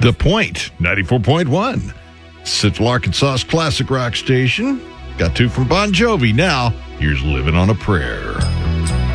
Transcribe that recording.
The Point, 94.1. Central Arkansas's classic rock station. Got two from Bon Jovi. Now, here's Living on a Prayer.